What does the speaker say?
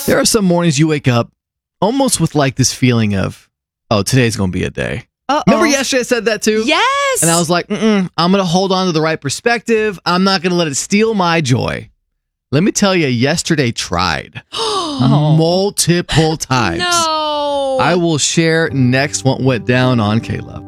There are some mornings you wake up almost with like this feeling of, oh, today's going to be a day. Remember yesterday I said that too? Yes. And I was like, I'm going to hold on to the right perspective. I'm not going to let it steal my joy. Let me tell you, yesterday tried multiple times. No. I will share next what went down on K-Love.